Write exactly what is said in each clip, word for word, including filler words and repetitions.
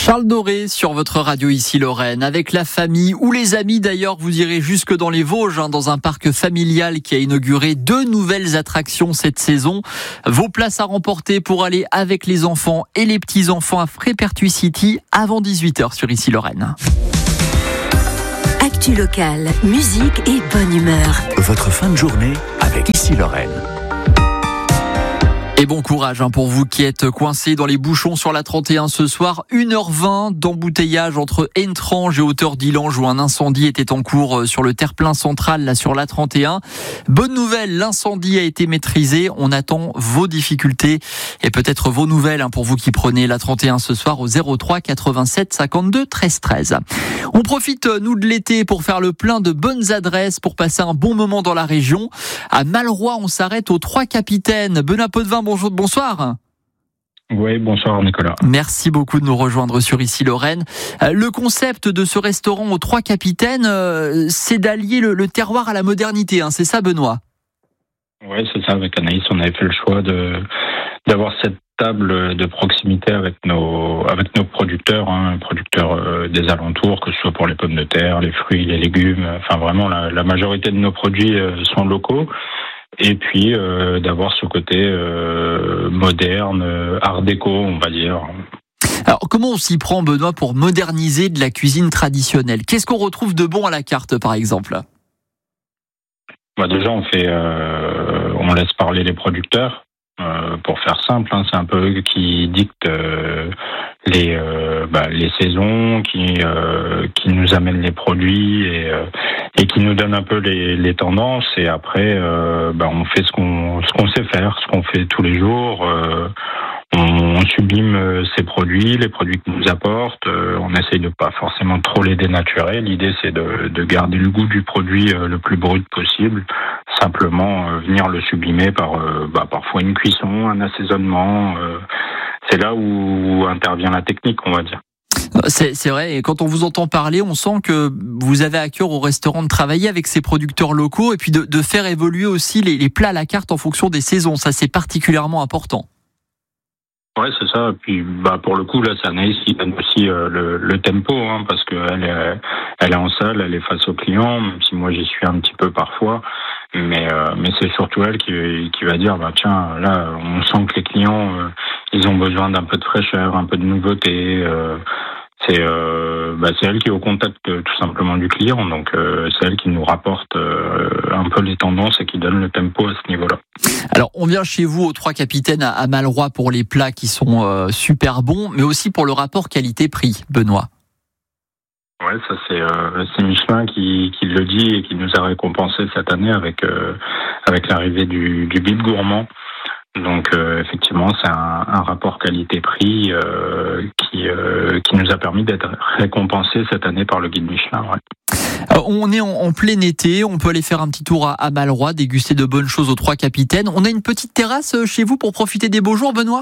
Charles Doré sur votre radio ici Lorraine. Avec la famille ou les amis d'ailleurs, vous irez jusque dans les Vosges, hein, dans un parc familial qui a inauguré deux nouvelles attractions cette saison. Vos places à remporter pour aller avec les enfants et les petits-enfants à Frépertuis City avant dix-huit heures sur ici Lorraine. Actu locale, musique et bonne humeur. Votre fin de journée avec ici Lorraine. Et bon courage hein, pour vous qui êtes coincés dans les bouchons sur la trente et un ce soir. une heure vingt d'embouteillage entre Entrange et Hauteur-d'Illange où un incendie était en cours sur le terre-plein central là sur la trente et un. Bonne nouvelle, l'incendie a été maîtrisé. On attend vos difficultés et peut-être vos nouvelles hein, pour vous qui prenez la trente et un ce soir au zéro trois quatre-vingt-sept cinquante-deux treize treize. On profite nous de l'été pour faire le plein de bonnes adresses pour passer un bon moment dans la région. À Malleroy, on s'arrête aux Trois Capitaines. Benoît Potvin, bonjour, bonsoir. Oui, bonsoir Nicolas. Merci beaucoup de nous rejoindre sur ici Lorraine. Le concept de ce restaurant aux Trois Capitaines, c'est d'allier le, le terroir à la modernité, hein, c'est ça Benoît ? Oui, c'est ça, avec Anaïs, on avait fait le choix de d'avoir cette table de proximité avec nos avec nos producteurs, hein, producteurs euh, des alentours, que ce soit pour les pommes de terre, les fruits, les légumes, enfin vraiment la, la majorité de nos produits euh, sont locaux. Et puis euh, d'avoir ce côté euh, moderne, euh, art déco, on va dire. Alors comment on s'y prend Benoît pour moderniser de la cuisine traditionnelle ? Qu'est-ce qu'on retrouve de bon à la carte par exemple ? Bah déjà on fait, euh, on laisse parler les producteurs. Euh, pour faire simple, hein, c'est un peu eux qui dictent euh, les euh, bah, les saisons, qui euh, qui nous amènent les produits et euh, et qui nous donnent un peu les, les tendances. Et après, euh, bah, on fait ce qu'on ce qu'on sait faire, ce qu'on fait tous les jours. Euh, on, on sublime ces produits, les produits qu'ils nous apportent. Euh, on essaye de pas forcément trop les dénaturer. L'idée, c'est de, de garder le goût du produit euh, le plus brut possible. Simplement euh, venir le sublimer par euh, bah, parfois une cuisson, un assaisonnement. Euh, c'est là où intervient la technique, on va dire. C'est, c'est vrai, et quand on vous entend parler, on sent que vous avez à cœur au restaurant de travailler avec ces producteurs locaux et puis de, de faire évoluer aussi les, les plats à la carte en fonction des saisons. Ça, c'est particulièrement important. Ouais, c'est ça. Et puis, bah, pour le coup, là, c'est Anaïs qui donne aussi euh, le, le tempo, hein, parce qu'elle est, elle est en salle, elle est face aux clients, même si moi j'y suis un petit peu parfois. Mais, euh, mais c'est surtout elle qui, qui va dire, bah tiens, là, on sent que les clients, euh, ils ont besoin d'un peu de fraîcheur, un peu de nouveauté. Euh, c'est, euh, bah, c'est elle qui est au contact euh, tout simplement du client, donc euh, c'est elle qui nous rapporte euh, un peu les tendances et qui donne le tempo à ce niveau-là. Alors, on vient chez vous aux Trois Capitaines à, à Malleroy pour les plats qui sont euh, super bons, mais aussi pour le rapport qualité-prix, Benoît. Ouais, ça c'est euh, c'est Michelin qui qui le dit et qui nous a récompensé cette année avec euh, avec l'arrivée du du guide gourmand. Donc euh, effectivement, c'est un, un rapport qualité-prix euh, qui euh, qui nous a permis d'être récompensé cette année par le guide Michelin. Ouais. Alors, on est en, en plein été, on peut aller faire un petit tour à, à Malleroy, déguster de bonnes choses aux Trois Capitaines. On a une petite terrasse chez vous pour profiter des beaux jours, Benoît ?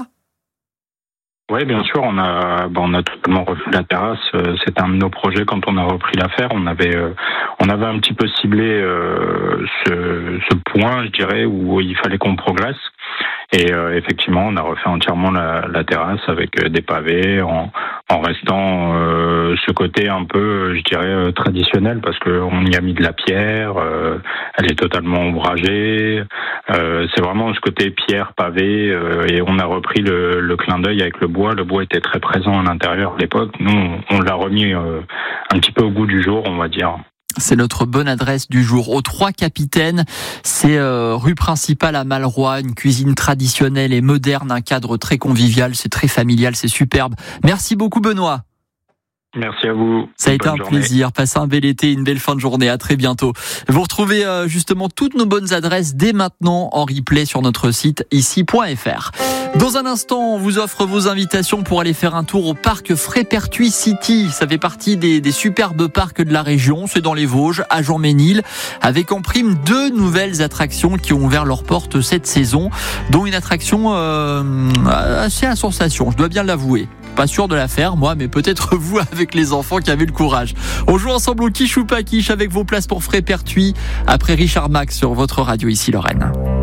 Oui, bien sûr, on a, bah, on a totalement refait la terrasse. C'était un de nos projets quand on a repris l'affaire. On avait, euh, on avait un petit peu ciblé euh, ce, ce point, je dirais, où il fallait qu'on progresse. Et euh, effectivement, on a refait entièrement la, la terrasse avec des pavés, en, en restant euh, ce côté un peu, je dirais, traditionnel, parce qu'on y a mis de la pierre. Euh, elle est totalement ombragée. Euh, c'est vraiment ce côté pierre, pavé, euh, et on a repris le, le clin d'œil avec le bois. Le bois était très présent à l'intérieur à l'époque. Nous, on, on l'a remis euh, un petit peu au goût du jour, on va dire. C'est notre bonne adresse du jour. Aux Trois Capitaines, c'est euh, rue principale à Malleroy, une cuisine traditionnelle et moderne, un cadre très convivial, c'est très familial, c'est superbe. Merci beaucoup Benoît. Merci à vous. Ça a été un journée. plaisir. Passez un bel été, une belle fin de journée. À très bientôt. Vous retrouvez euh, justement toutes nos bonnes adresses dès maintenant en replay sur notre site ici point f r. Dans un instant, on vous offre vos invitations pour aller faire un tour au parc Frépertuis City. Ça fait partie des, des superbes parcs de la région. C'est dans les Vosges, à Jean-Ménil, avec en prime deux nouvelles attractions qui ont ouvert leurs portes cette saison, dont une attraction euh, assez à sensation, je dois bien l'avouer. Pas sûr de la faire, moi, mais peut-être vous avec les enfants qui avez le courage. On joue ensemble au quiche ou pas quiche avec vos places pour Frépertuis après Richard Max sur votre radio ici Lorraine.